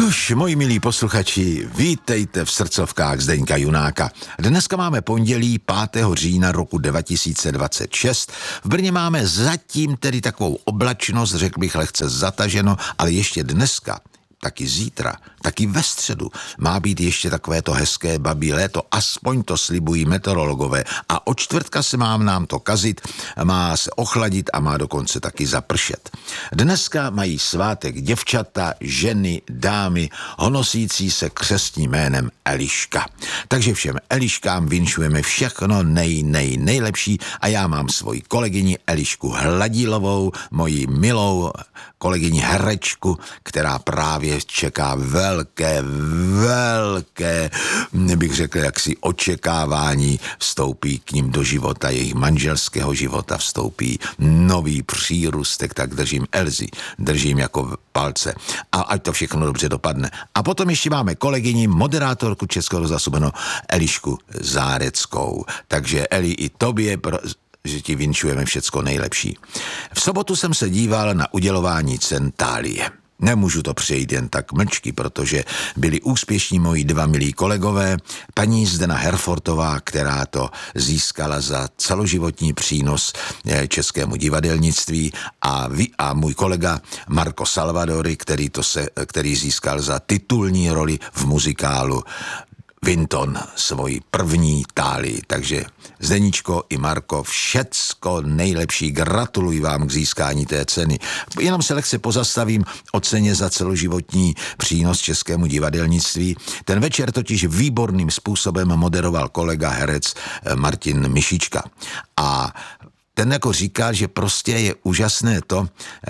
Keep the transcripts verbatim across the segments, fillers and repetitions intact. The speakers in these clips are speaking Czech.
Tuž, moji milí posluchači, vítejte v srdcovkách Zdeňka Junáka. Dneska máme pondělí pátého října roku dva tisíce dvacet šest. V Brně máme zatím tedy takovou oblačnost, řekl bych lehce zataženo, ale ještě dneska, taky zítra, taky ve středu má být ještě takové to hezké babí léto, aspoň to slibují meteorologové. A od čtvrtka se má nám to kazit, má se ochladit a má dokonce taky zapršet. Dneska mají svátek děvčata, ženy, dámy, honosící se křestním jménem Eliška. Takže všem Eliškám vinšujeme všechno nej, nej, nejlepší a já mám svoji kolegyni Elišku Hladílovou, moji milou kolegyni herečku, která právě čeká velké, velké, bych řekl, jaksi očekávání, vstoupí k ním do života, jejich manželského života vstoupí nový přírůstek, tak držím Elzi, držím jako palce a ať to všechno dobře dopadne. A potom ještě máme kolegyni, moderátorku Českého rozhlasu Elišku Záreckou. Takže Eli, i tobě pro že ti vinšujeme všecko nejlepší. V sobotu jsem se díval na udělování cen Thálie. Nemůžu to přejít jen tak mlčky, protože byli úspěšní moji dva milí kolegové, paní Zdena Herfortová, která to získala za celoživotní přínos českému divadelnictví a, vy, a můj kolega Marco Salvadori, který, to se, který získal za titulní roli v muzikálu Vinton, svoji první Thálii. Takže Zdeníčko i Marko, všecko nejlepší, gratuluji vám k získání té ceny. Jenom se lehce pozastavím o ceně za celoživotní přínos českému divadelnictví. Ten večer totiž výborným způsobem moderoval kolega herec Martin Mišička. A ten jako říká, že prostě je úžasné to,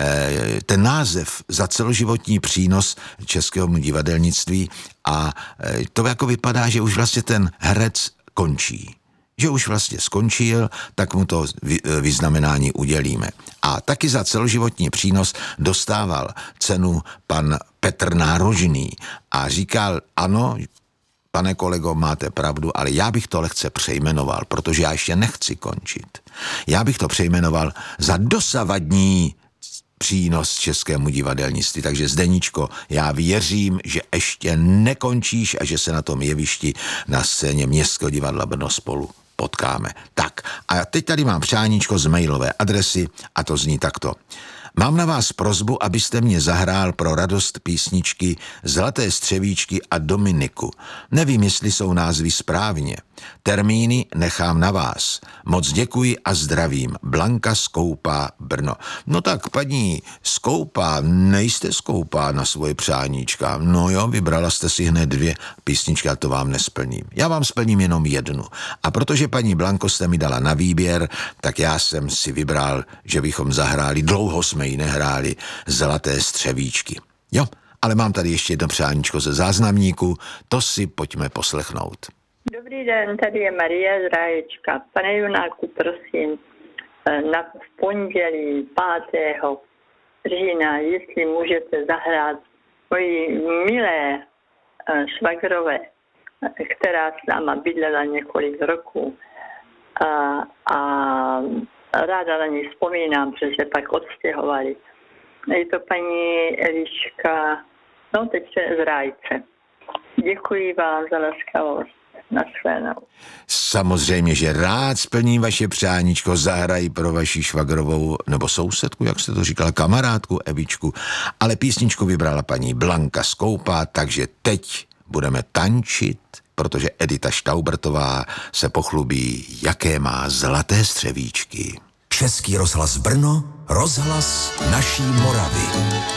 ten název za celoživotní přínos českému divadelnictví a to jako vypadá, že už vlastně ten herec končí. Že už vlastně skončil, tak mu to vyznamenání udělíme. A taky za celoživotní přínos dostával cenu pan Petr Nárožný a říkal, ano, pane kolego, máte pravdu, ale já bych to lehce přejmenoval, protože já ještě nechci končit. Já bych to přejmenoval za dosavadní přínos českému divadelnictví. Takže Zdeníčko, já věřím, že ještě nekončíš a že se na tom jevišti na scéně Městského divadla Brno spolu potkáme. Tak, a teď tady mám přáníčko z mailové adresy a to zní takto. Mám na vás prosbu, abyste mě zahrál pro radost písničky Zlaté střevíčky a Dominiku. Nevím, jestli jsou názvy správně. Termíny nechám na vás. Moc děkuji a zdravím. Blanka Skoupá, Brno. No tak, paní Skoupá, nejste skoupá na svoje přáníčka. No jo, vybrala jste si hned dvě písničky a to vám nesplním. Já vám splním jenom jednu. A protože paní Blanko jste mi dala na výběr, tak já jsem si vybral, že bychom zahráli, dlouho jsme ji nehráli, Zlaté střevíčky. Jo, ale mám tady ještě jedno přáníčko ze záznamníku, to si pojďme poslechnout. Dobrý den, tady je Marie z Ráječka. Pane Junáku, prosím, na v pondělí pátého října, jestli můžete zahrát moji milé švagrové, která s náma bydlela několik roků a, a ráda na ní vzpomínám, protože se pak odstěhovali. Je to paní Eliška, no teď z Rájce. Děkuji vám za laskavost. Naschledanou. Samozřejmě, že rád splním vaše přáníčko, zahrají pro vaši švagrovou, nebo sousedku, jak jste to říkala, kamarádku Evičku, ale písničku vybrala paní Blanka Skoupá, takže teď budeme tančit, protože Edita Štaubertová se pochlubí, jaké má zlaté střevíčky. Český rozhlas Brno, rozhlas naší Moravy.